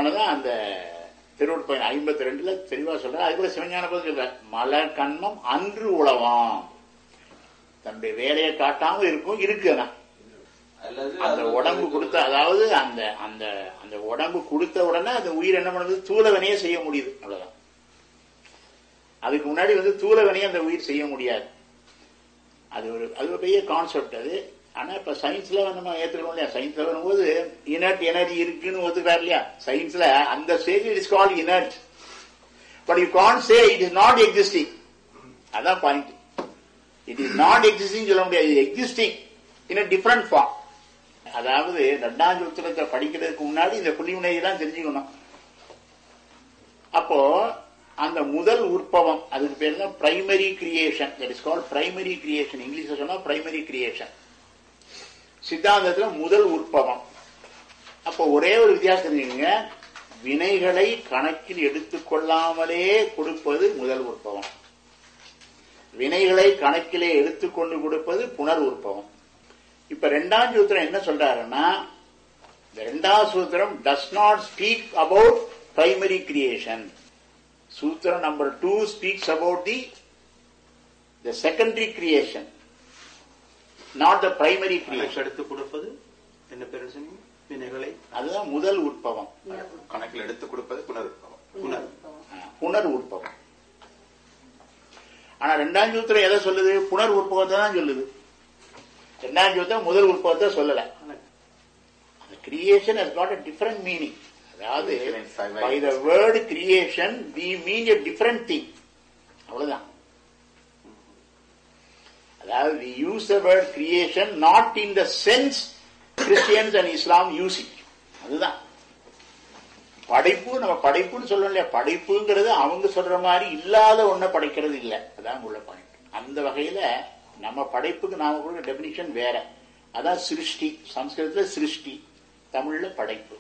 அதனாலதான் அந்த திருவள்ளுவர் 52 தெளிவா சொல்ற. அதுக்குள்ள சிவஞான போது சொல்ற, மலர் கண்மம் அன்று உளவாம். தன்னுடைய வேலையை காட்டாம இருக்கும் இருக்குன்னா அந்த உடம்பு கொடுத்த, அதாவது அந்த அந்த அந்த உடம்பு கொடுத்த உடனே அந்த உயிர் என்ன பண்ணுது, தூலவனையே செய்ய முடியுது. அவ்வளவுதான். அதுக்கு முன்னாடி தூலவனையே அந்த உயிர் செய்ய முடியாது. அது ஒரு பெரிய கான்செப்ட் அது. ஆனா இப்ப சயின்ஸ்ல நம்ம ஏத்துக்கணும் இல்லையா? சயின்ஸ்ல வரும்போது இனர்ட் எனர்ஜி இருக்குன்னு ஒத்துக்கிறார் இல்லையா? சயின்ஸ்ல அந்த stage it is called inert, but you can't say it is not existing. அதான் point. It is not existing சொல்ல முடியாது, existing in a different form. அதாவது ரெண்டாம் சூத்திரத்தை படிக்கிறதுக்கு முன்னாடி இந்த புள்ளிவினையை தான் தெரிஞ்சுக்கணும். அப்போ அந்த முதல் உற்பவம், அதுக்கு பேர் தான் primary creation. That is called primary creation. இங்கிலீஷ்ல சொன்னா பிரைமரி கிரியேஷன். சித்தாந்தத்துல முதல் உற்பவம். அப்போ ஒரே ஒரு வித்தியாசம் தெரிஞ்சுங்க, வினைகளை கணக்கில் எடுத்துக்கொள்ளாமலே கொடுப்பது முதல் உற்பவம், வினைகளை கணக்கிலே எடுத்துக்கொண்டு கொடுப்பது புனர் உற்பவம். இப்ப ரெண்டாம் சூத்திரம் என்ன சொல்றாருன்னா, இந்த ரெண்டாம் சூத்திரம் does not speak about primary creation. சூத்திரம் number 2 speaks about the secondary creation, not the primary creation. எடுத்து கொடுப்பது என்ன பேர் சொன்னீங்க? வினைகளை, அதுதான் முதல் உற்பவம். கணக்கில் எடுத்து கொடுப்பது புனர் உற்பவம். புனர் உற்பவம். ஆனா ரெண்டாம் சூத்திரம் எதை சொல்லுது? புனர் உற்பவத்தை தான் சொல்லுது. ரெண்டாம் சூத்திரம் முதல் உற்பவத்தை சொல்லல. Creation has got a different meaning. அதாவது by the word creation we mean a different thing. அவ்வளவுதான். அதாவது we use the word creation not in the sense Christians and Islam use it. அதுதான் படைப்பு. நம்ம படைப்புன்னு சொல்லணும் இல்லையா? படைப்புங்கிறது அவங்க சொல்ற மாதிரி இல்லாத ஒன்ன படைக்கிறது இல்லை. அதான் உள்ள பாயிண்ட். அந்த வகையில நம்ம படைப்புக்கு நாம கொடுக்க டெபினிஷன் வேற. அதான் சிருஷ்டி. சம்ஸ்கிருதத்துல சிருஷ்டி, தமிழ்ல படைப்பு.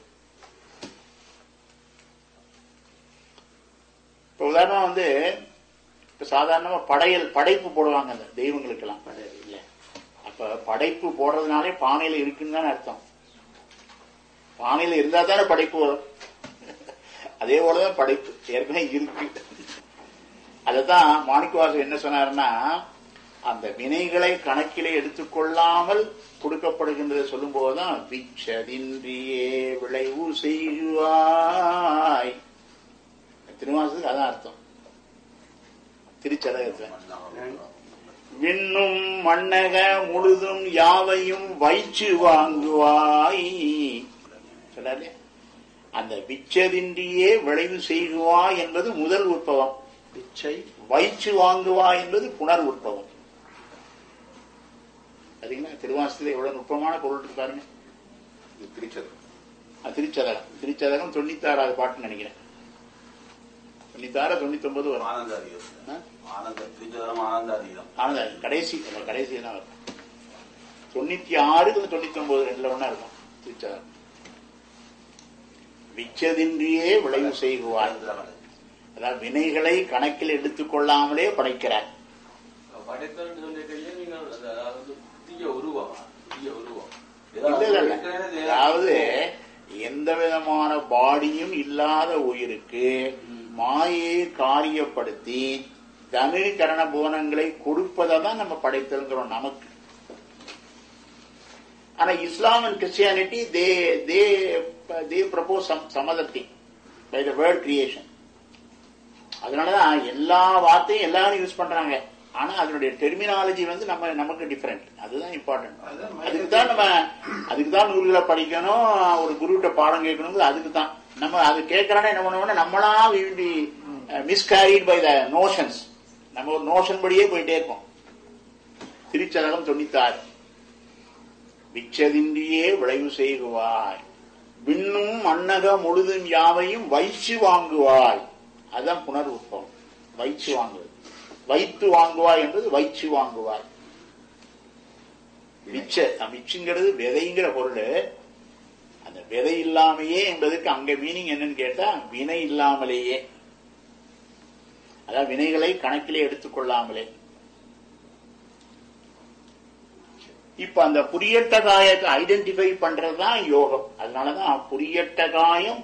இப்ப உதாரணம் இப்ப சாதாரணமா படைப்பு போடுவாங்க அந்த தெய்வங்களுக்கு எல்லாம் இல்ல. அப்ப படைப்பு போடுறதுனாலே பானையில இருக்குன்னு தானே அர்த்தம். பானையில இருந்தா தானே படைப்பு வரும். அதே போலதான் படைப்பு ஏற்கனவே இருக்கு. அதத்தான் மாணிக்கவாசகர் என்ன சொன்னாருன்னா, அந்த வினைகளை கணக்கிலே எடுத்துக்கொள்ளாமல் கொடுக்கப்படுகின்றதை சொல்லும் போதுதான் விச்சதின்றியே விளைவு செய்வாய். திருவாசகத்துக்கு அதான் அர்த்தம். திருச்சதகத்துல விண்ணும் மண்ணக முழுதும் யாவையும் வைச்சு வாங்குவாய் சொன்னாரு. அந்த விச்சதின்றியே விளைவு செய்வாய் என்பது முதல் உற்பவம். விச்சை வைச்சு வாங்குவாய் என்பது புனர் உற்பவம். பாத்தீங்கன்னா திருவாசகத்துல எவ்வளவு நுட்பமான பொருள் இருக்கு பாருங்க. திருச்சதகம். திருச்சதகம் 96வது பாட்டுன்னு நினைக்கிறேன். 96 99 வரும். ஆனந்த கடைசி தான் வரும். 96 99 ரெண்டுல ஒண்ணா இருக்கும் திருச்சதகம். விச்சதின்றியே விளைவு செய்வாய். அதாவது வினைகளை கணக்கில் எடுத்துக் கொள்ளாமலே படைக்கிறார். அதாவது எந்த விதமான பாடியும் இல்லாத உயிருக்கு மாயை காரியப்படுத்தி தனு கரண புவனங்களை கொடுப்பதை தான் நம்ம படைத்தல்கிறோம் நமக்கு. ஆனா இஸ்லாம் and Christianity they propose some other thing by the word creation. அதனாலதான் எல்லா வார்த்தையும் எல்லாரும் யூஸ் பண்றாங்க. ஆனா அதனுடைய டெர்மினாலஜி நமக்கு டிஃபரெண்ட். அதுதான் இம்பார்ட்டன்ட். அதுக்குதான் நூல்களை படிக்கணும், ஒரு குருகிட்ட பாடம் கேட்கணும். அதுக்குதான் நம்ம அது கேட்கறானே என்ன பண்ணுவோம்னா, நம்மளா மிஸ்கேரிட் பை த நோஷன்ஸ். நம்ம ஒரு நோஷன் படியே போயிட்டே இருக்கோம். திருச்சதகம் 96 விச்சதின்றியே விளைவு செய்குவாய், விண்ணும் மண்ணக முழுதும் யாவையும் வைச்சு வாங்குவாய். அதுதான் புனர் உற்பவம். வைச்சு வாங்குவது. வைத்து வாங்குவாய் என்பது வைச்சு வாங்குவாய். விச்சுங்கிறது விதைங்கிற பொருள். அந்த விதை இல்லாமையே என்பதற்கு அங்க மீனிங் என்னன்னு கேட்டா வினை இல்லாமலேயே, அதாவது வினைகளை கணக்கிலே எடுத்துக்கொள்ளாமலே. இப்ப அந்த புரியட்ட காயத்தை ஐடென்டிஃபை பண்றதுதான் யோகம். அதனாலதான் புரியட்ட காயம்